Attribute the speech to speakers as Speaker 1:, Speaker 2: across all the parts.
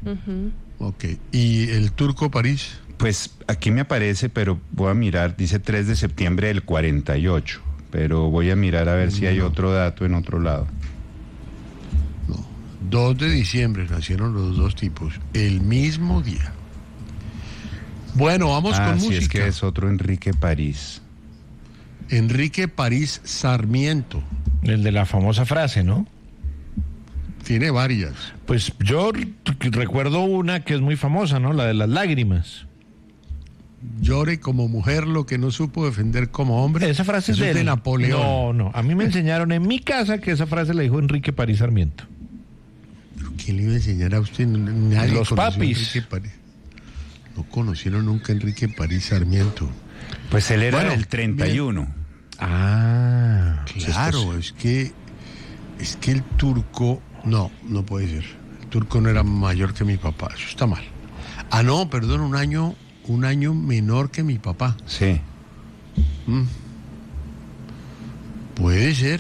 Speaker 1: Ujú.
Speaker 2: Ok. ¿Y el turco París?
Speaker 3: Pues aquí me aparece, pero voy a mirar, dice 3 de septiembre del 48, pero voy a mirar a ver si hay otro dato en otro lado.
Speaker 2: No. 2 de diciembre nacieron los dos tipos, el mismo día. Bueno, vamos con
Speaker 3: sí,
Speaker 2: música.
Speaker 3: es que es otro Enrique París.
Speaker 2: Enrique París Sarmiento.
Speaker 4: El de la famosa frase, ¿no?
Speaker 2: Tiene varias.
Speaker 4: Pues yo recuerdo una que es muy famosa, ¿no? La de las lágrimas.
Speaker 2: Llore como mujer lo que no supo defender como hombre.
Speaker 4: Esa frase
Speaker 2: Eso
Speaker 4: es
Speaker 2: de
Speaker 4: él.
Speaker 2: Napoleón.
Speaker 4: No. A mí me enseñaron en mi casa que esa frase la dijo Enrique París Sarmiento.
Speaker 2: ¿Quién le iba a enseñar a usted? Nadie
Speaker 4: Los
Speaker 2: conoció a
Speaker 4: papis.
Speaker 2: Enrique París. No conocieron nunca a Enrique París Sarmiento.
Speaker 3: Pues él era
Speaker 2: Bueno,
Speaker 3: del 31.
Speaker 4: Ah.
Speaker 2: Claro, es que el turco, no puede ser. El turco no era mayor que mi papá, eso está mal. Ah, no, perdón, un año menor que mi papá.
Speaker 3: Sí.
Speaker 2: Puede ser.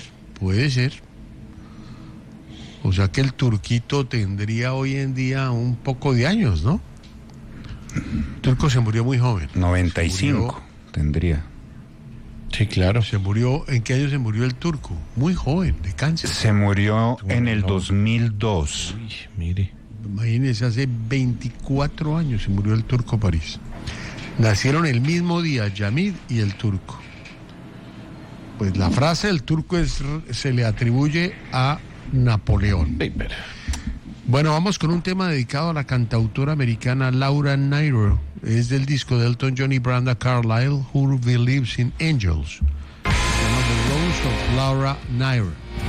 Speaker 2: O sea que el turquito tendría hoy en día un poco de años, ¿no? El turco se murió muy joven.
Speaker 3: 95 tendría.
Speaker 4: Sí, claro.
Speaker 2: ¿En qué año se murió el turco? Muy joven, de cáncer.
Speaker 3: Se murió en el 2002.
Speaker 4: Uy, mire.
Speaker 2: Imagínense, hace 24 años se murió el turco París. Nacieron el mismo día Yamid y el turco. Pues la frase del turco se le atribuye a Napoleón. Bueno, vamos con un tema dedicado a la cantautora americana Laura Nyro. Es del disco de Elton John y Brenda Carlile, Who Believes in Angels. Se llama The Rose of Laura Nyro.